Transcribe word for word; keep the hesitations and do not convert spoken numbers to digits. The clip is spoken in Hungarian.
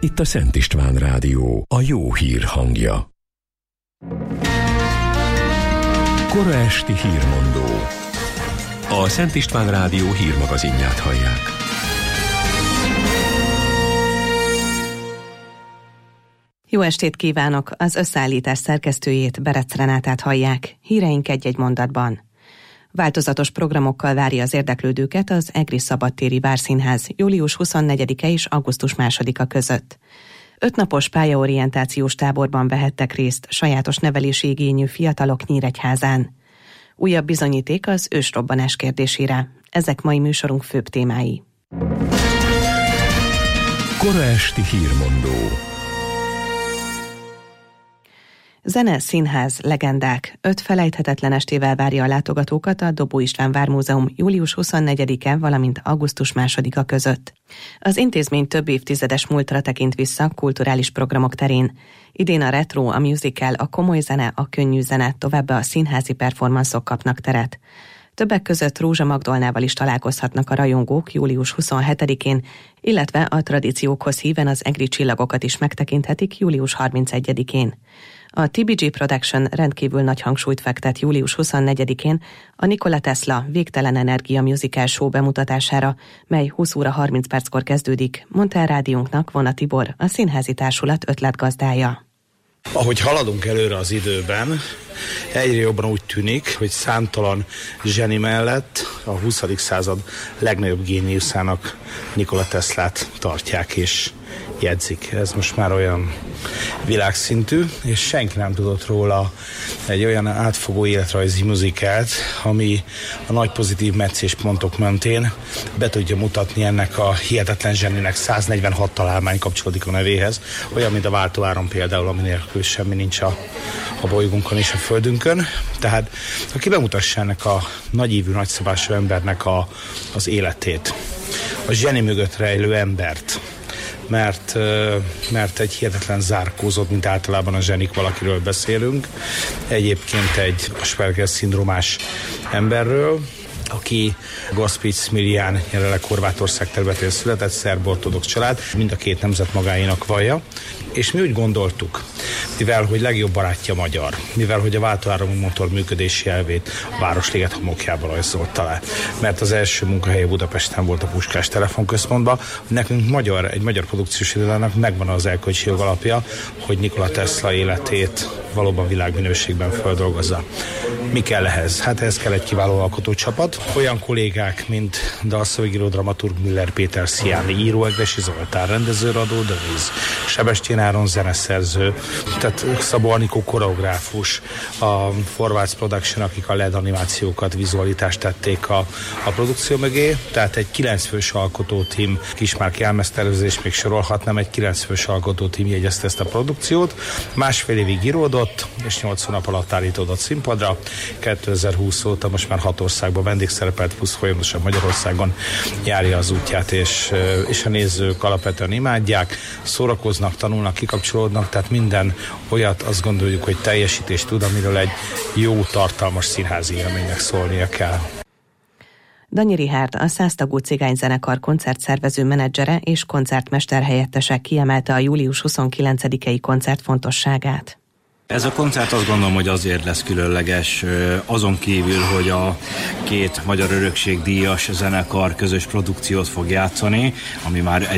Itt a Szent István Rádió, a jó hír hangja. Kora esti hírmondó. A Szent István Rádió hírmagazinját hallják. Jó estét kívánok! Az összeállítás szerkesztőjét, Berec Renátát hallják. Híreink egy-egy mondatban. Változatos programokkal várja az érdeklődőket az Egri Szabadtéri Várszínház július huszonnegyedike és augusztus másodika között. Ötnapos pályaorientációs táborban vehettek részt sajátos nevelési igényű fiatalok Nyíregyházán. Újabb bizonyíték az ősrobbanás kérdésére. Ezek mai műsorunk főbb témái. Kora esti hírmondó. Zene, színház, legendák. Öt felejthetetlen estével várja a látogatókat a Dobó István Vármúzeum július huszonnegyedike, valamint augusztus másodika között. Az intézmény több évtizedes múltra tekint vissza kulturális programok terén. Idén a retro, a musical, a komoly zene, a könnyű zene, továbbá a színházi performanszok kapnak teret. Többek között Rózsa Magdolnával is találkozhatnak a rajongók július huszonhetedikén, illetve a tradíciókhoz híven az egri csillagokat is megtekinthetik július harmincegyedikén. A té bé gé Production rendkívül nagy hangsúlyt fektet július huszonnegyedikén a Nikola Tesla Végtelen Energia musical show bemutatására, mely húsz óra harminc perckor kezdődik, mondta el rádiónknak Vona Tibor, a Színházi Társulat ötletgazdája. Ahogy haladunk előre az időben, egyre jobban úgy tűnik, hogy számtalan zseni mellett a huszadik század legnagyobb géniuszának Nikola Teslát tartják és jegyzik. Ez most már olyan világszintű, és senki nem tudott róla egy olyan átfogó életrajzi muzikát, ami a nagy pozitív meccéspontok mentén be tudja mutatni ennek a hihetetlen zseninek. száznegyvenhat találmány kapcsolódik a nevéhez, olyan, mint a váltóáram például, ami nélkül semmi nincs a, a bolygónkon és a földünkön. Tehát aki bemutassa ennek a nagyívű, nagyszabású embernek a, az életét, a zseni mögött rejlő embert, mert, mert egy hihetetlen zárkózott, mint általában a zsenik, valakiről beszélünk. Egyébként egy Asperger-szindrómás emberről, aki Gospic-Milján, jelenleg Horvátország területén született, szerb-ortodox család, mind a két nemzet magáénak vallja, és mi úgy gondoltuk, mivel hogy legjobb barátja magyar, mivel hogy a váltóáramú motor működési elvét a Városliget homokjában rajzolt alá, mert az első munkahelye Budapesten volt a Puskás Telefonközpontban, nekünk magyar, egy magyar produkciós irodának megvan az erkölcsi jogalapja, hogy Nikola Tesla életét valóban világminőségben feldolgozza. Mi kell ehhez? Hát ehhez kell egy kiváló alkotócsapat, olyan kollégák, mint dalszövegíró, dramaturg Müller Péter, Sziáni író, Egressy Zoltán rendezőradó, Döniz Sebestyén Áron zeneszerző, tehát Szabó Anikó koreográfus, a Forwards Production, akik a el é dé animációkat, vizualitást tették a, a produkció mögé, tehát egy kilencfős alkotótím, Kismárk jelmeztervezés, még sorolhatnám, egy kilencfős alkotótím jegyezte ezt a produkciót, másfél évig íródott, és nyolc hónap alatt állítódott színpadra, kétezer-húsz óta most már hat országban vendégszerepelt, plusz folyamatosan Magyarországon járja az útját, és, és a nézők alapvetően imádják, szórakoznak, tanulnak, kikapcsolódnak, tehát minden olyat azt gondoljuk, hogy teljesítést tud, amiről egy jó, tartalmas színházi élménynek szólnia kell. Danyi Richárd, a száztagú cigányzenekar koncertszervező menedzsere és koncertmester helyettese kiemelte a július huszonkilencedikei koncert fontosságát. Ez a koncert azt gondolom, hogy azért lesz különleges, azon kívül, hogy a két Magyar Örökség díjas zenekar közös produkciót fog játszani, ami már